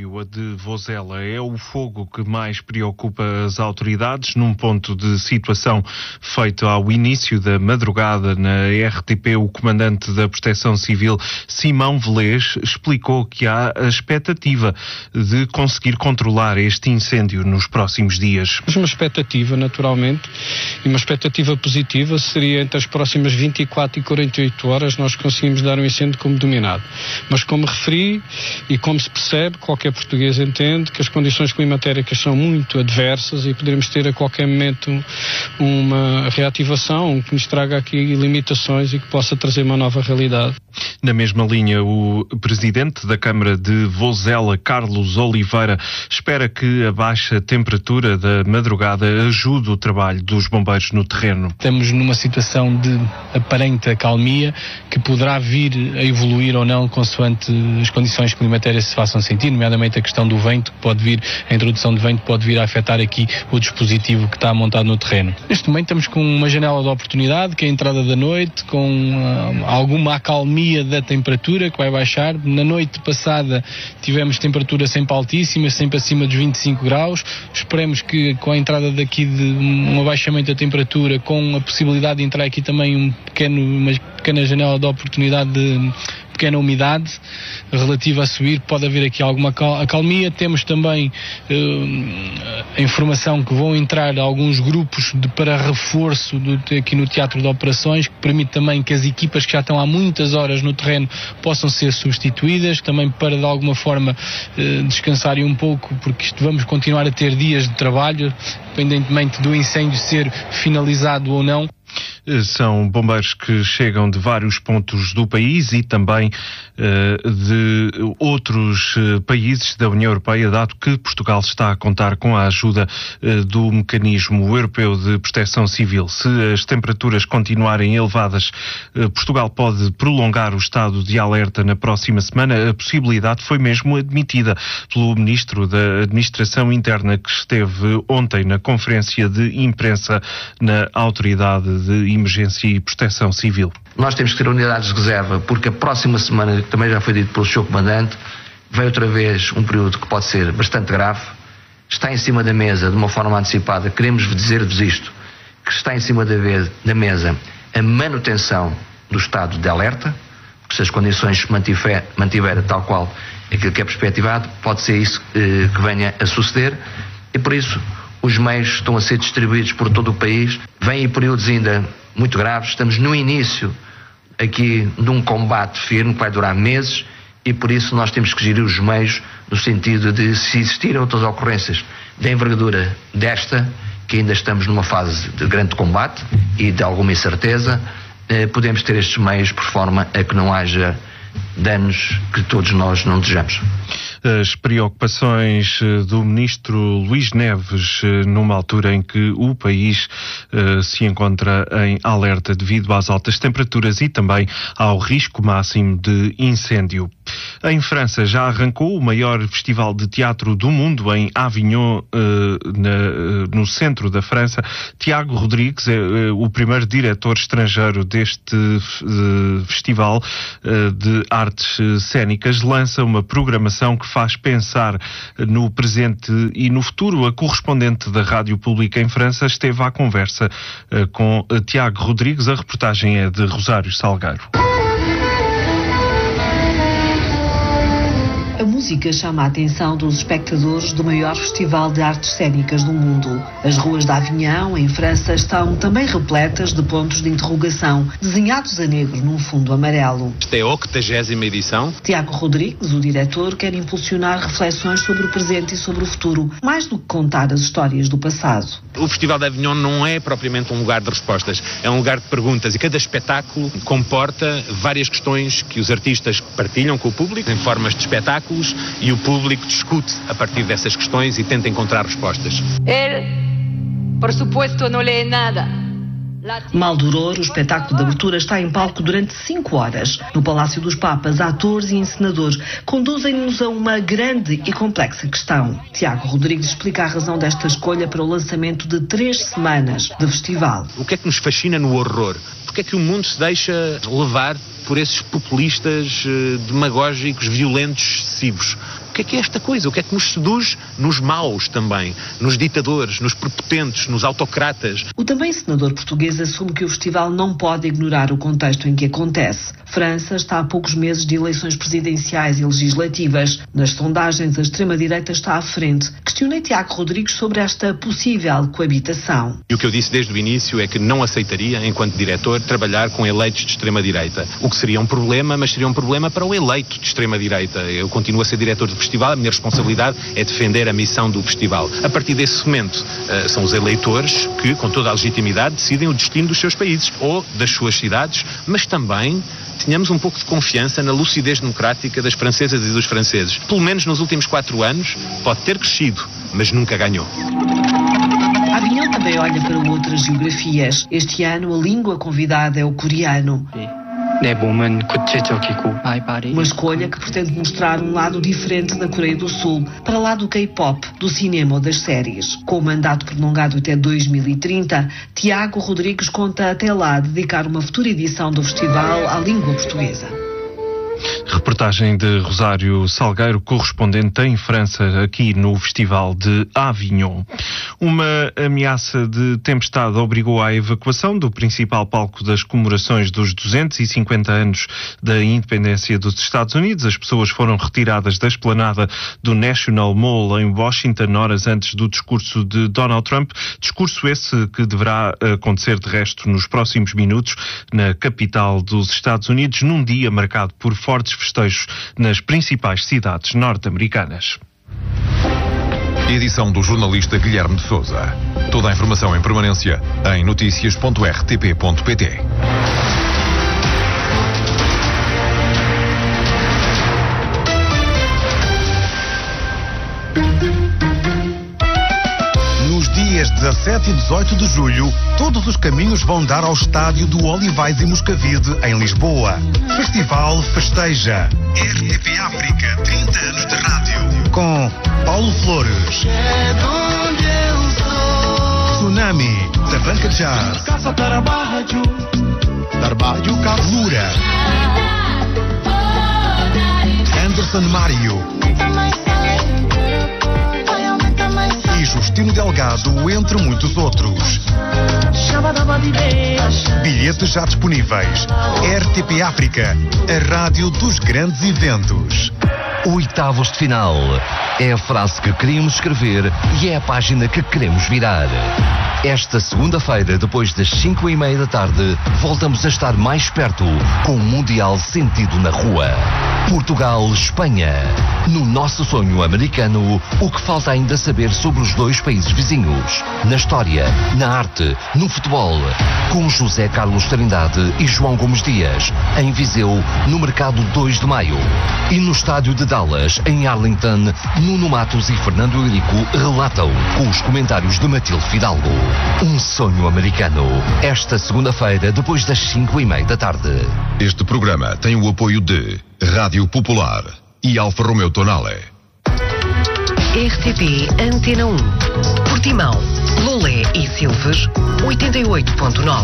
incêndio, a de Vozela, é o fogo que mais preocupa as autoridades. Num ponto de situação feito ao início da madrugada na RTP, o comandante da Proteção Civil, Simão Velez, explicou que há a expectativa de conseguir controlar este incêndio nos próximos dias. Uma expectativa, naturalmente, e uma expectativa positiva seria entre as próximas 24 e 48 horas nós conseguimos dar um incêndio como dominado. Mas como referi e como se percebe, qualquer português entende que as condições climatéricas são muito adversas e poderemos ter a qualquer momento uma reativação que nos traga aqui limitações e que possa trazer uma nova realidade. Na mesma linha, o presidente da Câmara de Vozela, Carlos Oliveira, espera que a baixa temperatura da madrugada ajude o trabalho dos bombeiros no terreno. Estamos numa situação de aparente acalmia que poderá vir a evoluir ou não consoante as condições climatéricas se façam sentir, nomeadamente a questão do vento, que pode vir, a introdução de vento pode vir a afetar aqui o dispositivo que está montado no terreno. Neste momento estamos com uma janela de oportunidade, que é a entrada da noite, com alguma acalmia da temperatura que vai baixar. Na noite passada tivemos temperatura sempre altíssima, sempre acima dos 25 graus. Esperemos que com a entrada daqui de um abaixamento da temperatura, com a possibilidade de entrar aqui também uma pequena janela de oportunidade de pequena umidade relativa a subir, pode haver aqui alguma acalmia. Temos também a informação que vão entrar alguns grupos para reforço aqui no Teatro de Operações, que permite também que as equipas que já estão há muitas horas no terreno possam ser substituídas, também para de alguma forma descansarem um pouco, porque vamos continuar a ter dias de trabalho, independentemente do incêndio ser finalizado ou não. São bombeiros que chegam de vários pontos do país e também de outros países da União Europeia, dado que Portugal está a contar com a ajuda do Mecanismo Europeu de Proteção Civil. Se as temperaturas continuarem elevadas, Portugal pode prolongar o estado de alerta na próxima semana. A possibilidade foi mesmo admitida pelo Ministro da Administração Interna, que esteve ontem na conferência de imprensa na Autoridade de Emergência e Proteção Civil. Nós temos que ter unidades de reserva, porque a próxima semana, que também já foi dito pelo Sr. Comandante, vem outra vez um período que pode ser bastante grave. Está em cima da mesa, de uma forma antecipada, queremos dizer-vos isto, que está em cima da mesa a manutenção do estado de alerta, porque se as condições se mantiver tal qual aquilo que é perspectivado, pode ser isso que venha a suceder, e por isso os meios estão a ser distribuídos por todo o país. Vêm períodos ainda muito graves. Estamos no início aqui de um combate firme que vai durar meses, e por isso nós temos que gerir os meios no sentido de, se existirem outras ocorrências de envergadura desta, que ainda estamos numa fase de grande combate e de alguma incerteza, podemos ter estes meios por forma a que não haja danos que todos nós não desejamos. As preocupações do Ministro Luís Neves numa altura em que o país se encontra em alerta devido às altas temperaturas e também ao risco máximo de incêndio. Em França já arrancou o maior festival de teatro do mundo, em Avignon, no centro da França. Tiago Rodrigues é o primeiro diretor estrangeiro deste festival de artes cênicas. Lança uma programação que faz pensar no presente e no futuro. A correspondente da Rádio Pública em França esteve à conversa com Tiago Rodrigues. A reportagem é de Rosário Salgueiro. A música chama a atenção dos espectadores do maior festival de artes cênicas do mundo. As ruas de Avignon, em França, estão também repletas de pontos de interrogação, desenhados a negro num fundo amarelo. Esta é a 80ª edição. Tiago Rodrigues, o diretor, quer impulsionar reflexões sobre o presente e sobre o futuro, mais do que contar as histórias do passado. O Festival de Avignon não é propriamente um lugar de respostas, é um lugar de perguntas, e cada espetáculo comporta várias questões que os artistas partilham com o público em formas de espetáculos, e o público discute a partir dessas questões e tenta encontrar respostas. Ele, por supuesto, não lê nada. Maldoror, o espetáculo de abertura, está em palco durante 5 horas. No Palácio dos Papas, atores e encenadores conduzem-nos a uma grande e complexa questão. Tiago Rodrigues explica a razão desta escolha para o lançamento de 3 semanas de festival. O que é que nos fascina no horror? Porque é que o mundo se deixa levar por esses populistas demagógicos, violentos, excessivos? O que é esta coisa? O que é que nos seduz nos maus também, nos ditadores, nos prepotentes, nos autocratas? O também senador português assume que o festival não pode ignorar o contexto em que acontece. França está a poucos meses de eleições presidenciais e legislativas. Nas sondagens, a extrema-direita está à frente. Questionei Tiago Rodrigues sobre esta possível coabitação. E o que eu disse desde o início é que não aceitaria, enquanto diretor, trabalhar com eleitos de extrema-direita. O que seria um problema, mas seria um problema para o eleito de extrema-direita. Eu continuo a ser diretor do festival, a minha responsabilidade é defender a missão do festival. A partir desse momento, são os eleitores que, com toda a legitimidade, decidem o destino dos seus países ou das suas cidades, mas também tenhamos um pouco de confiança na lucidez democrática das francesas e dos franceses. Pelo menos nos últimos 4 anos, pode ter crescido, mas nunca ganhou. Avignon também olha para outras geografias. Este ano, a língua convidada é o coreano. Uma escolha que pretende mostrar um lado diferente da Coreia do Sul, para lá do K-pop, do cinema ou das séries. Com o mandato prolongado até 2030, Tiago Rodrigues conta até lá dedicar uma futura edição do festival à língua portuguesa. Reportagem de Rosário Salgueiro, correspondente em França, aqui no Festival de Avignon. Uma ameaça de tempestade obrigou à evacuação do principal palco das comemorações dos 250 anos da independência dos Estados Unidos. As pessoas foram retiradas da esplanada do National Mall em Washington horas antes do discurso de Donald Trump. Discurso esse que deverá acontecer de resto nos próximos minutos na capital dos Estados Unidos, num dia marcado por fortes festejos nas principais cidades norte-americanas. Edição do jornalista Guilherme de Sousa. Toda a informação em permanência em noticias.rtp.pt. Nos dias 17 e 18 de julho, todos os caminhos vão dar ao estádio do Olivais e Moscavide, em Lisboa. Festival Festeja. RTP África, 30 anos de rádio. Com Paulo Flores, Tsunami, Tabanca Jazz, Lura, Anderson Mário e Justino Delgado, entre muitos outros. Bilhetes já disponíveis. RTP África, a rádio dos grandes eventos. Oitavos de final. É a frase que queríamos escrever e é a página que queremos virar. Esta segunda-feira, depois das 5:30 da tarde, voltamos a estar mais perto com o Mundial sentido na rua. Portugal-Espanha. No nosso sonho americano, o que falta ainda saber sobre os dois países vizinhos. Na história, na arte, no futebol. Com José Carlos Trindade e João Gomes Dias, em Viseu, no mercado 2 de maio. E no estádio de Dallas, em Arlington, Nuno Matos e Fernando Eurico relatam, com os comentários de Matilde Fidalgo. Um sonho americano. Esta segunda-feira, depois das 5:30 da tarde. Este programa tem o apoio de Rádio Popular e Alfa Romeo Tonale. RTP Antena 1. Portimão, Lolé e Silves, 88.9.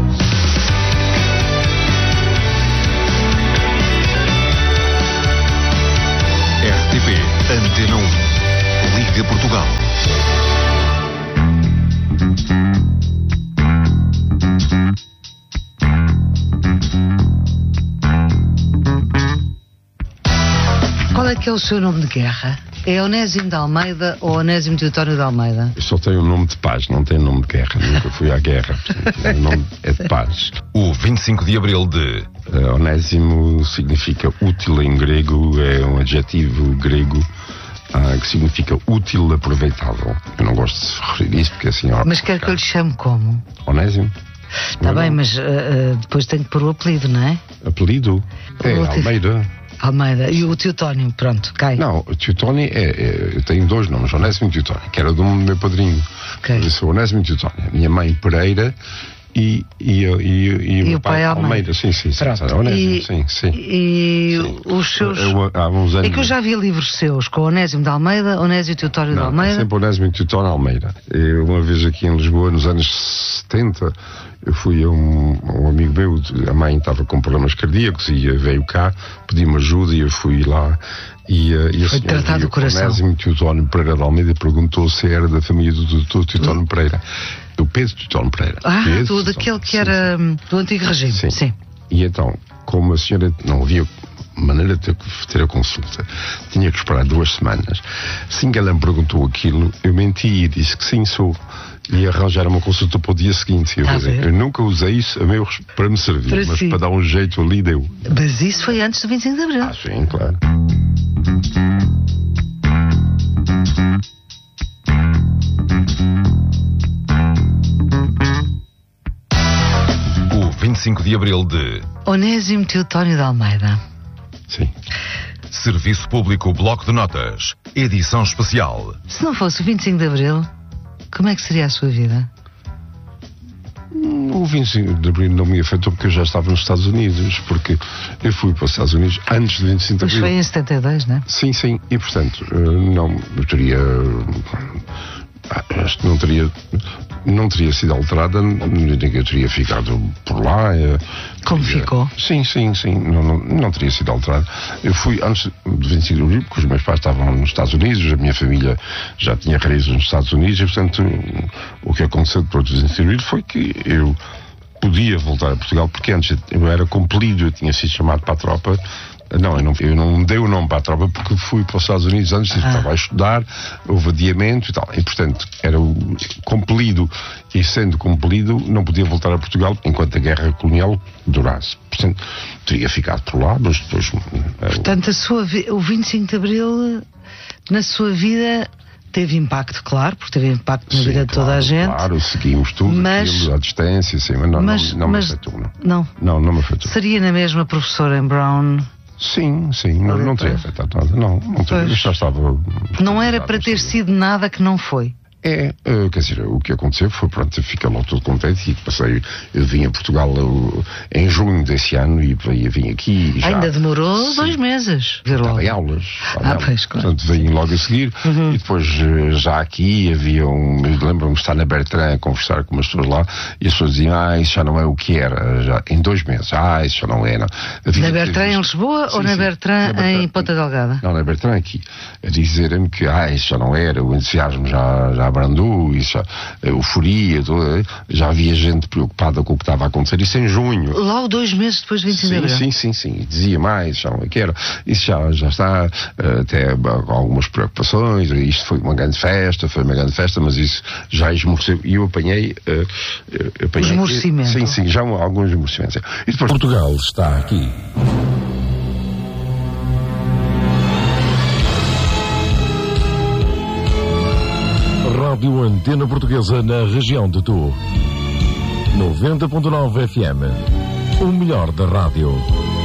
RTP Antena 1. Liga Portugal. Qual é que é o seu nome de guerra? É Onésimo de Almeida ou Onésimo Teotónio de Almeida? Eu só tenho um nome de paz, não tenho nome de guerra. Nunca fui à guerra. Portanto, o nome é de paz. O 25 de Abril de... Onésimo significa útil em grego, é um adjetivo grego que significa útil, aproveitável. Eu não gosto de se referir a isso porque assim... Mas quer que eu lhe chame como? Onésimo. Está bem, mas depois tem que pôr o apelido, não é? Apelido? É Almeida. Almeida. E o Teotónio, pronto, cai. Não, o Teotónio eu tenho dois nomes, Onésimo e Teotónio, que era do meu padrinho. Okay. Eu sou Onésimo e Teotónio. A minha mãe Pereira E o pai Almeida, sim. Onésimo, sim. E os seus... Há uns anos... É que eu já vi livros seus, com Onésimo de Almeida, Onésio Teotónio de Almeida... Sempre Onésimo e Teotónio de Almeida. Eu, uma vez aqui em Lisboa, nos anos 70, eu fui a um amigo meu, a mãe estava com problemas cardíacos e veio cá, pedi-me ajuda e eu fui lá. E foi tratado o coração. Onésimo Teotónio Pereira de Almeida perguntou se era da família do Dr. Teotónio Pereira. Do Pedro Teotónio Pereira. Daquele que era do antigo regime. Sim. E então, como a senhora não havia maneira de ter a consulta, tinha que esperar 2 semanas. Assim que ela me perguntou aquilo, eu menti e disse que sim, sou. E arranjar uma consulta para o dia seguinte. Eu nunca usei isso para me servir, mas para dar um jeito ali deu. Mas isso foi antes do 25 de Abril. Sim, claro. O 25 de Abril de Onésimo Teotónio de Almeida. Sim. Serviço Público Bloco de Notas, edição especial. Se não fosse o 25 de Abril, como é que seria a sua vida? O 25 de Abril não me afetou porque eu já estava nos Estados Unidos, porque eu fui para os Estados Unidos antes do 25 de Abril. Mas foi em 72, não é? Sim, e portanto, eu teria... Acho que não teria sido alterada, ninguém teria ficado por lá. Como ficou? Sim, não teria sido alterada. Eu fui antes do 25 de Abril, porque os meus pais estavam nos Estados Unidos, a minha família já tinha raízes nos Estados Unidos, e portanto o que aconteceu depois do 25 de Abril foi que eu podia voltar a Portugal, porque antes eu era compelido, eu tinha sido chamado para a tropa. Eu não dei o nome para a tropa porque fui para os Estados Unidos antes, estava a estudar, houve adiamento e tal. E, portanto, era compelido. E, sendo compelido, não podia voltar a Portugal enquanto a guerra colonial durasse. Portanto, teria ficado por lá, mas depois... Portanto, o 25 de Abril, na sua vida... Teve impacto, claro, porque teve impacto na vida de toda a gente. Claro, seguimos tudo, aquilo à distância, sim, mas não me afetou, não. Não me afetou. Seria na mesma professora em Brown? Sim, não teria afetado nada, não teria, já estava... Não era para ter sido nada que não foi? Quer dizer, o que aconteceu foi, pronto, fiquei logo todo contente e eu vim a Portugal em junho desse ano e vim aqui e já... Ainda demorou 2 meses. Estava em aulas. Pois, claro. Portanto, vim logo a seguir e depois já aqui havia lembro-me de estar na Bertrand a conversar com umas pessoas lá e as pessoas diziam, isso já não é o que era, já, em 2 meses, isso já não é. Na Bertrand em Lisboa ou na Bertrand em Ponta Delgada? Não, na Bertrand aqui, a dizerem-me que isso já não era, o entusiasmo já abrandou, isso, a euforia, já havia gente preocupada com o que estava a acontecer, isso em junho. Logo 2 meses depois de 25 de Abril? Sim, dizia mais, já não é que era, isso já está, até com algumas preocupações, isto foi uma grande festa, mas isso já esmoreceu, e eu apanhei esmorecimento. Sim, já alguns esmorecimentos. E depois Portugal está aqui. Rádio Antena Portuguesa na região de Tu. 90.9 FM. O melhor da rádio.